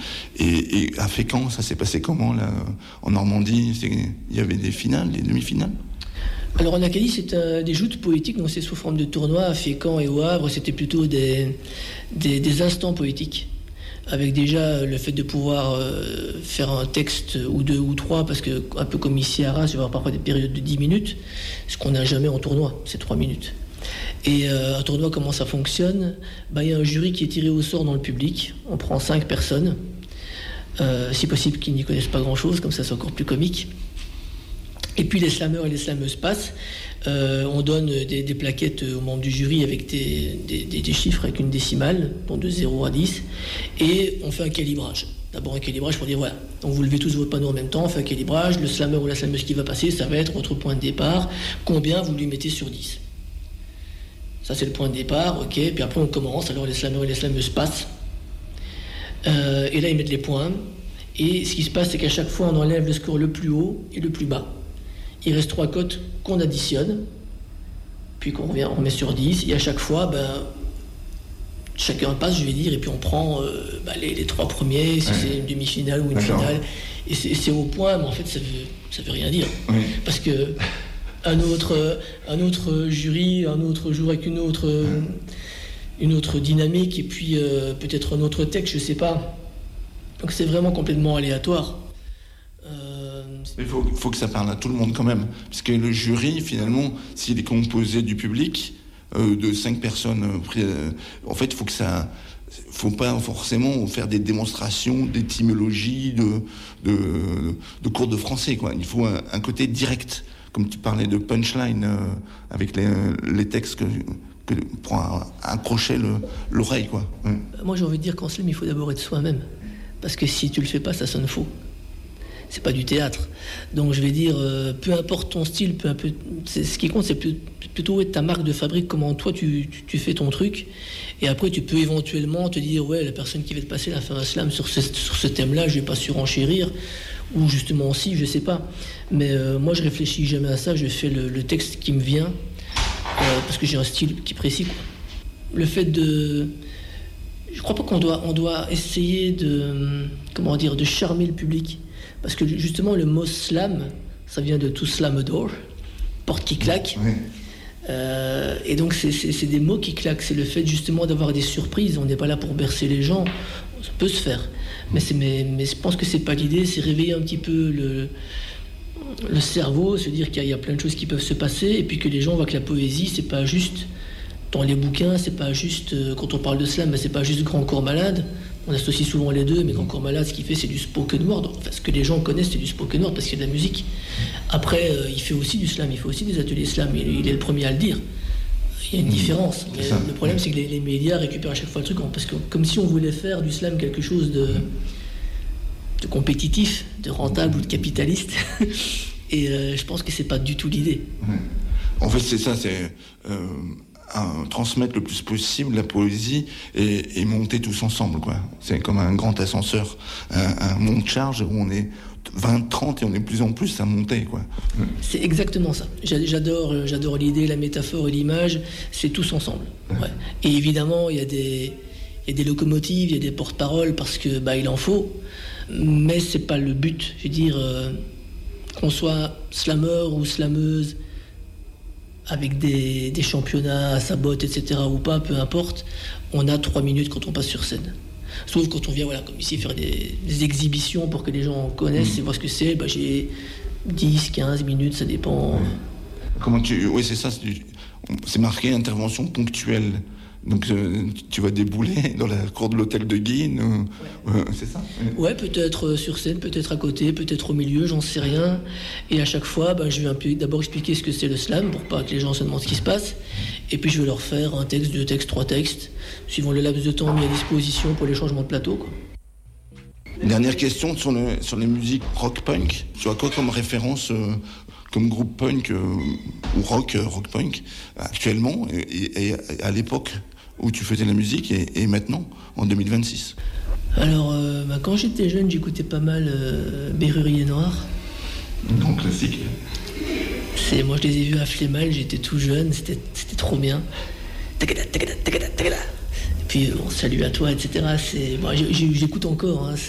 Et à Fécamp, ça s'est passé comment là, en Normandie? Il y avait des finales, des demi-finales? Alors en Acadie, c'est des joutes poétiques, donc c'est sous forme de tournois. À Fécamp et au Havre, c'était plutôt des instants poétiques, avec déjà le fait de pouvoir faire un texte ou deux ou trois, parce que un peu comme ici à Arras, il va y avoir parfois des périodes de 10 minutes, ce qu'on n'a jamais en tournoi, c'est 3 minutes. Et un tournoi, comment ça fonctionne? Il y a un jury qui est tiré au sort dans le public, on prend 5 personnes, si possible qu'ils n'y connaissent pas grand-chose, comme ça c'est encore plus comique. Et puis les slameurs et les slameuses passent. On donne des plaquettes aux membres du jury avec des chiffres avec une décimale, donc de 0 à 10. Et on fait un calibrage. D'abord un calibrage pour dire, voilà, donc vous levez tous votre panneau en même temps, on fait un calibrage. Le slameur ou la slameuse qui va passer, ça va être votre point de départ. Combien vous lui mettez sur 10? Ça c'est le point de départ, ok. Puis après on commence, alors les slameurs et les slameuses passent. Et là ils mettent les points. Et ce qui se passe, c'est qu'à chaque fois on enlève le score le plus haut et le plus bas. Il reste 3 cotes qu'on additionne, puis qu'on revient, on remet sur 10, et à chaque fois, chacun passe, je vais dire, et puis on prend les 3 premiers, si c'est une demi-finale ou une finale, et c'est au point, mais en fait, ça veut rien dire. Oui. Parce que un autre jury, un autre jour avec une autre dynamique, et puis peut-être un autre texte, je sais pas. Donc c'est vraiment complètement aléatoire. Il faut que ça parle à tout le monde quand même, parce que le jury, finalement, s'il est composé du public, de 5 personnes, en fait, faut pas forcément faire des démonstrations d'étymologie, de cours de français, quoi. Il faut un côté direct, comme tu parlais de punchline, avec les textes pour accrocher l'oreille, quoi. Ouais. Moi, j'ai envie de dire qu'en slam, il faut d'abord être soi-même, parce que si tu le fais pas, ça sonne faux. C'est pas du théâtre. Donc je vais dire, peu importe ton style, ce qui compte, c'est plutôt ta marque de fabrique, comment toi tu fais ton truc. Et après, tu peux éventuellement te dire, ouais, la personne qui va te passer, elle a fait un slam sur ce thème-là, je vais pas surenchérir. Ou justement aussi, je sais pas. Mais moi, je réfléchis jamais à ça, je fais le texte qui me vient, parce que j'ai un style qui est précis, quoi. Le fait de... Je crois pas qu'on doit essayer de charmer le public. Parce que justement, le mot slam, ça vient de to slam a door, porte qui claque. Oui. Et donc, c'est des mots qui claquent. C'est le fait justement d'avoir des surprises. On n'est pas là pour bercer les gens. Ça peut se faire. Mais je pense que c'est pas l'idée. C'est réveiller un petit peu le cerveau, se dire qu'il y a plein de choses qui peuvent se passer. Et puis que les gens voient que la poésie, c'est pas juste dans les bouquins, c'est pas juste, quand on parle de slam, c'est pas juste grand corps malade. On associe souvent les deux, mais Grand Corps Malade, ce qu'il fait, c'est du spoken word. Enfin, ce que les gens connaissent, c'est du spoken word parce qu'il y a de la musique. Après, il fait aussi du slam, il fait aussi des ateliers slam. Il est le premier à le dire. Il y a une différence. Mais le problème, c'est que les médias récupèrent à chaque fois le truc, parce que comme si on voulait faire du slam quelque chose de compétitif, de rentable ou de capitaliste. Et je pense que c'est pas du tout l'idée. En fait, c'est ça, c'est... transmettre le plus possible la poésie et monter tous ensemble, quoi. C'est comme un grand ascenseur, un monte-charge où on est 20, 30 et on est de plus en plus à monter, quoi. C'est exactement ça. J'adore l'idée, la métaphore et l'image, c'est tous ensemble. Ouais. Et évidemment, il y a des locomotives, il y a des porte-paroles parce que il en faut, mais c'est pas le but. Je veux dire, qu'on soit slameur ou slameuse, avec des championnats à sa botte, etc. ou pas, peu importe, on a 3 minutes quand on passe sur scène. Sauf quand on vient, comme ici, faire des exhibitions pour que les gens connaissent et voient ce que c'est, j'ai 10, 15 minutes, ça dépend. Comment oui, c'est ça, c'est marqué intervention ponctuelle. Donc tu vas débouler dans la cour de l'hôtel de Guine, c'est ça? Ouais, peut-être sur scène, peut-être à côté, peut-être au milieu, j'en sais rien. Et à chaque fois, je vais d'abord expliquer ce que c'est le slam, pour pas que les gens se demandent ce qui se passe. Et puis je vais leur faire un texte, 2 textes, 3 textes, suivant le laps de temps mis à disposition pour les changements de plateau, quoi. Dernière question sur les musiques rock-punk. Tu as quoi comme référence comme groupe punk ou rock-punk actuellement et à l'époque où tu faisais la musique et maintenant, en 2026? Alors, quand j'étais jeune, j'écoutais pas mal Berrurier Noir. Grand classique. Moi, je les ai vus à Flémal, j'étais tout jeune, c'était trop bien. Tagada, tagada, tagada, tagada. Et puis, salut à toi, etc. J'écoute encore, hein.